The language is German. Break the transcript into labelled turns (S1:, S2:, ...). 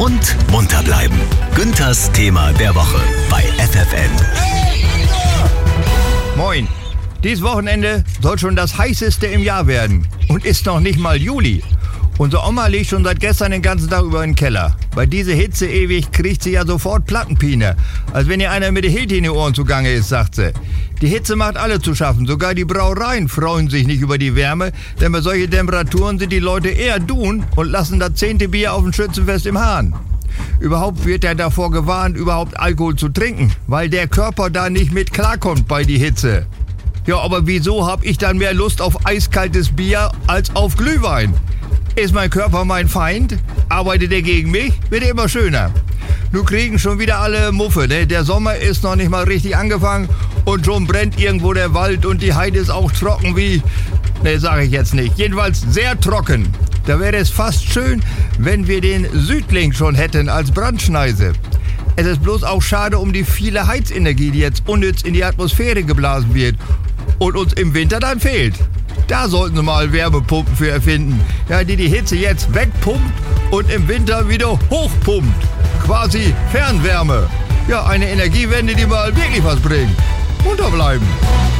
S1: und munter bleiben. Günthers Thema der Woche bei FFN.
S2: Moin. Dieses Wochenende soll schon das heißeste im Jahr werden und ist noch nicht mal Juli. Unsere Oma liegt schon seit gestern den ganzen Tag über in den Keller. Bei dieser Hitze ewig kriegt sie ja sofort Plattenpine. Als wenn ihr einer mit der Hilti in die Ohren zugange ist, sagt sie. Die Hitze macht alle zu schaffen. Sogar die Brauereien freuen sich nicht über die Wärme, denn bei solchen Temperaturen sind die Leute eher dun und lassen das 10. Bier auf dem Schützenfest im Hahn. Überhaupt wird er davor gewarnt, überhaupt Alkohol zu trinken, weil der Körper da nicht mit klarkommt bei die Hitze. Ja, aber wieso hab ich dann mehr Lust auf eiskaltes Bier als auf Glühwein? Ist mein Körper mein Feind? Arbeitet er gegen mich? Wird er immer schöner. Nun kriegen schon wieder alle Muffe, ne? Der Sommer ist noch nicht mal richtig angefangen und schon brennt irgendwo der Wald und die Heide ist auch trocken wie... Ne, sage ich jetzt nicht. Jedenfalls sehr trocken. Da wäre es fast schön, wenn wir den Südling schon hätten als Brandschneise. Es ist bloß auch schade um die viele Heizenergie, die jetzt unnütz in die Atmosphäre geblasen wird und uns im Winter dann fehlt. Da sollten sie mal Wärmepumpen für erfinden, ja, die Hitze jetzt wegpumpt und im Winter wieder hochpumpt. Quasi Fernwärme. Ja, eine Energiewende, die mal wirklich was bringt. Munter bleiben.